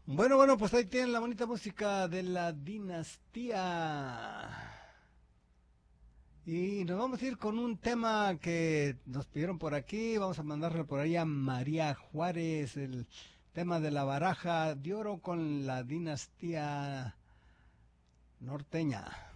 Bueno, pues ahí tienen la bonita música de la dinastía. Y nos vamos a ir con un tema que nos pidieron por aquí. Vamos a mandarle por ahí a María Juárez, el tema de la baraja de oro con la dinastía norteña.